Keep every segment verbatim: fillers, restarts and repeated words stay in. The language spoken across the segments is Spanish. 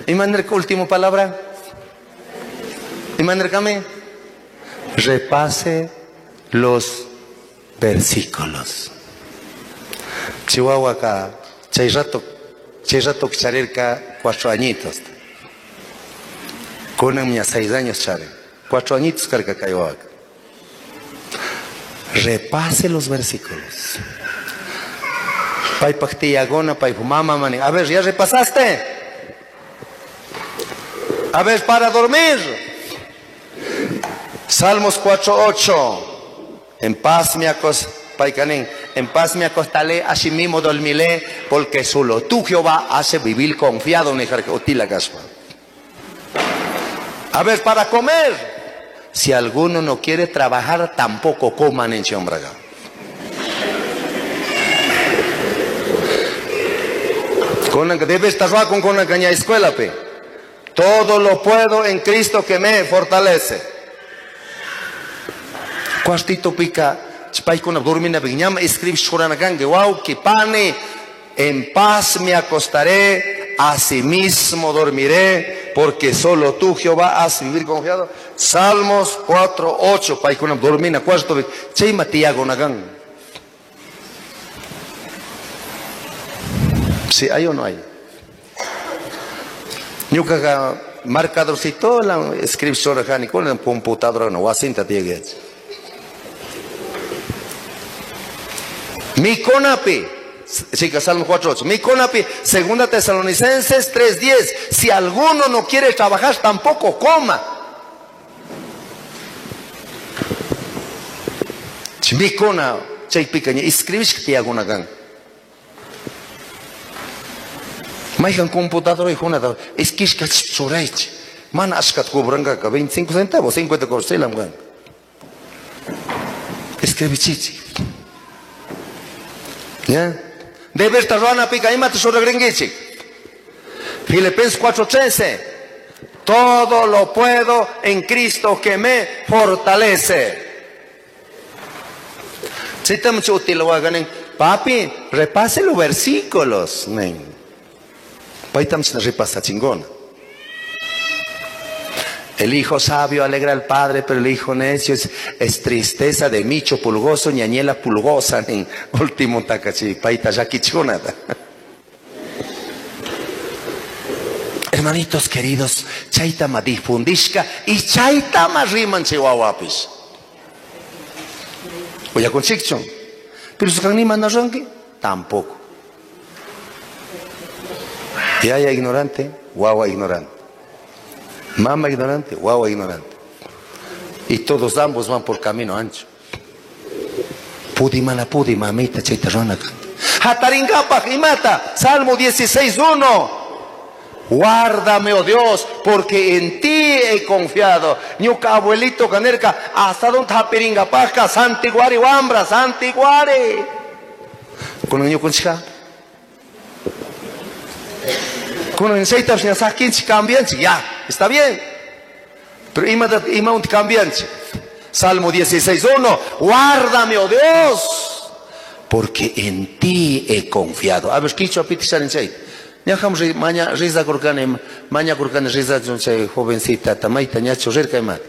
Y manera última palabra. Y manera que repase los versículos. Chihuahua acá, chay rato, chay rato charerca cuatro añitos. Con una seis años chare. Cuatro añitos carga cayó acá. Repase los versículos. Pai pactillagona, pai mama mani. A ver, ¿ya repasaste? A ver, para dormir. Salmos cuatro ocho. En paz me acostaré, pai canen. En paz me acostaré, así mismo dormiré, porque solo tú, Jehová, hace vivir confiado en el caspa. A ver, para comer. Si alguno no quiere trabajar, tampoco coman en Chombraga. Debe estar con una caña escuela, pe. Todo lo puedo en Cristo que me fortalece. Cuastito pica, chpai con abdurmina viñam, escribe shuranagan, wow, que pane, en paz me acostaré, asimismo dormiré, porque solo tú, Jehová, has vivir confiado. Salmos cuatro ocho, pai con abdurmina, cuarto, chay matiago nagan. Si hay o no hay. Nunca marcadorcito la escriptura ni con el computador no asinta tiene. Mi conapi, sí que Salmo cuatro ocho. Mi conapi, segunda Tesalonicenses tres diez. Si alguno no quiere trabajar, tampoco coma. Mi cona, chay picaña, escribes que te hago una gang. Maigan computador y una es que es que choraiche. Man ascat cobranga que veinticinco centavos, cincuenta corselam gan. Escribe chichi. ¿Ya? Debe estar rana pica y mate sobre gringichi. Filipenses cuatro trece. Todo lo puedo en Cristo que me fortalece. Si te mucho útil lo hagan, papi, repase los versículos, nen. Repasa chingona. El hijo sabio alegra al padre, pero el hijo necio es, es tristeza de micho pulgoso, ñañela pulgosa, en último tacachi, paita ya quichonada. Hermanitos queridos, chaitama difundishka y chaitama riman chihuahuapis. Oye con chichón, pero su canima no ronque, tampoco. Y haya ignorante, guagua ignorante. Mama ignorante, guagua ignorante. Y todos ambos van por camino ancho. Pudi mala pudi, mamita, chaitarrona. Hataringapa, y mata. Salmo dieciséis uno. Guárdame, oh Dios, porque en ti he confiado. Ñuca abuelito canerca, hasta donde tapiringapasca, santiguari wambra, santiguari. Con el ño concha. Con el aceite de saquín cambian, ya, está bien. Pero ima un cambian. Salmo dieciséis uno. Guárdame, oh Dios, porque en ti he confiado. A ver, ¿qué hizo a Pitisar en Chay? Ñajamos mañana risa corcane, mañana corcane risa de jovencita, tamaita, ñacho, cerca y más.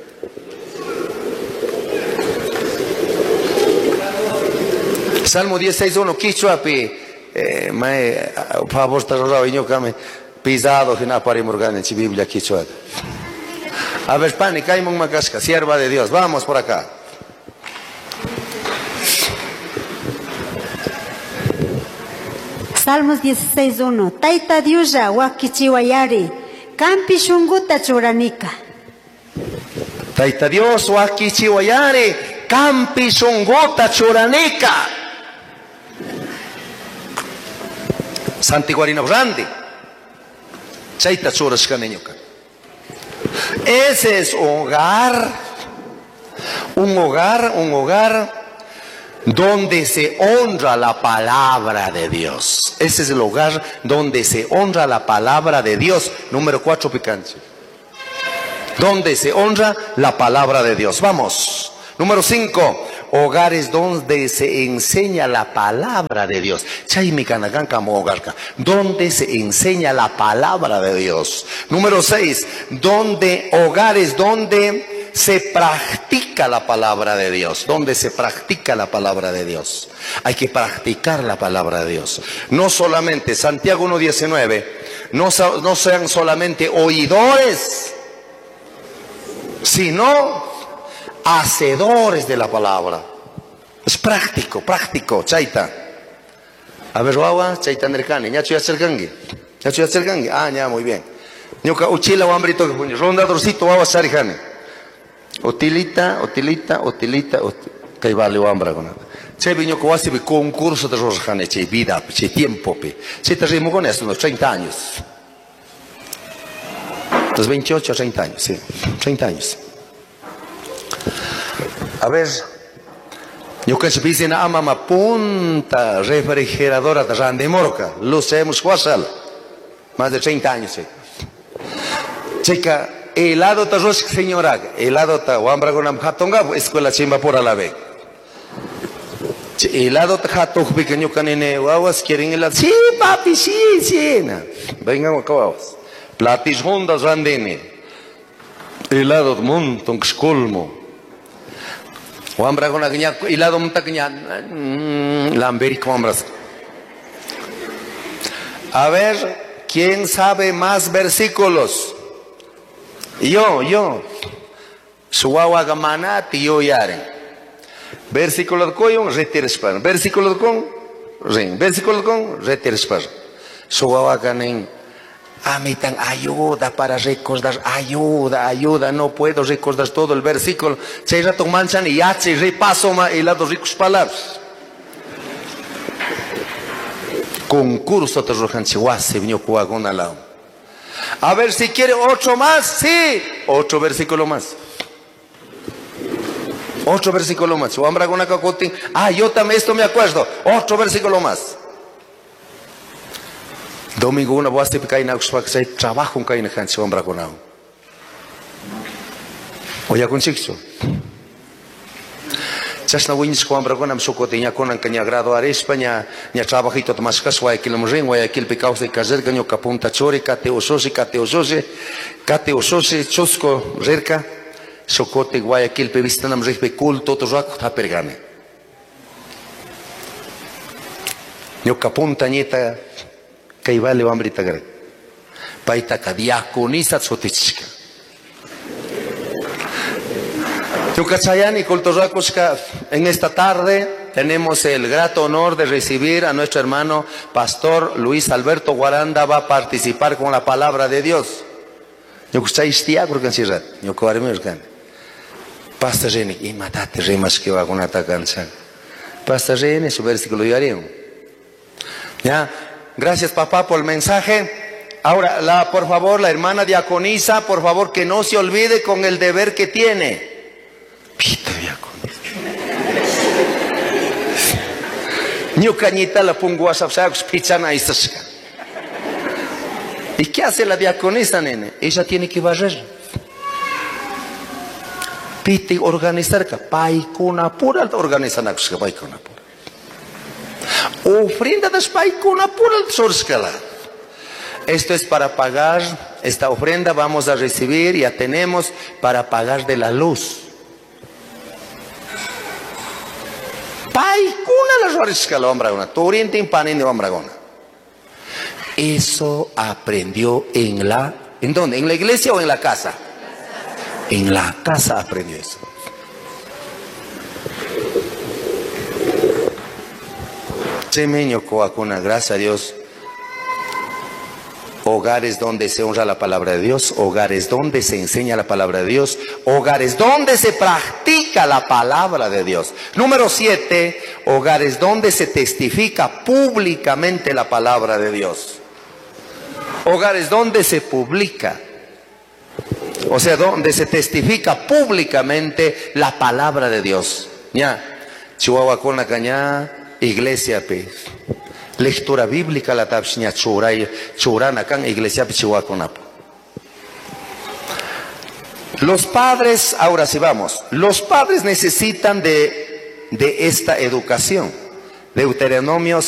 Salmo dieciséis uno. ¿Qué hizo a Pi? Mae, favor, está raro, y yo came. Pisado que no para morgan en Biblia quichua. A ver, pani, caimon macasca, sierva de Dios. Vamos por acá. Salmos dieciséis uno. Taita diuja wakichiwayari. Campi shunguta churanika. Taita Dios wakichiwayari. Campi shunguta churanika. Santiguarino grande. Chaita choras caneñoca. Ese es hogar, un hogar, un hogar donde se honra la palabra de Dios. Ese es el hogar donde se honra la palabra de Dios. Número cuatro, picante. Donde se honra la palabra de Dios. Vamos. Número cinco, hogares donde se enseña la palabra de Dios. Donde se enseña la palabra de Dios. Número seis, donde hogares donde se practica la palabra de Dios. Donde se practica la palabra de Dios. Hay que practicar la palabra de Dios. No solamente, Santiago uno diecinueve, no, no sean solamente oidores, sino hacedores de la palabra. Es práctico, práctico, chaita. A ver, guagua, chaita andrecane, ya estoy acercando. Ya estoy acercando. Ah, ya, muy bien. Ñuka uchila o hambrito que pone. Ronda dorcito, guagua, sarijane. Utilita, utilita, utilita, que vale o hambra con nada. Che viño que wasi be concurso de rosjane, che vida, che tiempo, pe. Che te rimo con esto, unos treinta años. Los veintiocho, treinta años, sí, treinta años. A ver, yo que se pise na ama ma punta refrigeradora de Randemorca, lo sabemos cuál, más de treinta años, sí. Checa, helado ta rosh señora, helado ta wambra con amhatonga, escuela chimba por a la vez. Helado ta hatok pequeño canene, guaguas quieren helado. Sí, papi, sí, sí. Venga, guaguas. Platis hondas randene. Helado de montón que colmo. Wambra con aquella helado monta que lamberic wambras. A ver, ¿quién sabe más versículos? Yo, yo. Suawa gamanati yo yaren. Versículo de coyon, retires para. Versículo de con, ren. Versículo de con, retires para. Suawa ganen. A mí tan ayuda para recordar, ayuda, ayuda, no puedo recordar todo el versículo. Se rato manchan y ya se repaso más y las dos ricos palabras. Concurso te rojan chihuase, vino cuagona lao. A ver si quiere otro más, sí, otro versículo más. Otro versículo más. Ah, yo también esto me acuerdo. Otro versículo más. Domingo una voz de pequeña que trabajo en caína canción hombre con agua. Oye con chico. Chas na wins ko hombre con am socote nya con caña graduar España nya trabajito más casua que lo ring voy aquí el pecado de caser gaño capunta chore cate ososi cate ososi cate ososi chosco cerca socote Guayaquil pevista nam respe culto to rock ta pergame. Nyo capunta nieta que vale o hambrita gre. Paita kadiakonisa tsotichka. Yucachayani Kulturrakoshka, en esta tarde tenemos el grato honor de recibir a nuestro hermano pastor Luis Alberto Guaranda, va a participar con la palabra de Dios. Yucachayistia porque encierra, yucoarmeuscan. Pastor Reni, y matate remas que va con esta canción. Pastor Reni, su versículo diario. Ya. Gracias papá por el mensaje. Ahora, la, por favor, la hermana diaconisa, por favor, que no se olvide con el deber que tiene. Pita diaconisa. Ñu cañita la pongo a sabsagos pichana y ¿Y qué hace la diaconisa, nene? Ella tiene que barrer. Pite organizar, paikuna pura organizan que paikuna pura. Ofrenda de spaikuna pura sorskala. Esto es para pagar, esta ofrenda vamos a recibir, ya tenemos para pagar de la luz. Paikuna la sorskala ombragona, turintin panin de ombragona. Eso aprendió en la, ¿en dónde? ¿En la iglesia o en la casa? En la casa aprendió eso. Chemeño coacuna, gracias a Dios. Hogares donde se honra la palabra de Dios, hogares donde se enseña la palabra de Dios, hogares donde se practica la palabra de Dios. Número siete, hogares donde se testifica públicamente la palabra de Dios. Hogares donde se publica, o sea, donde se testifica públicamente la palabra de Dios. Ya, Chihuahua con la caña. Iglesia pe lectura bíblica la tapsña churay churana kan iglesia pe chihuahua. Los padres, ahora sí vamos, los padres necesitan de, de esta educación. Deuteronomio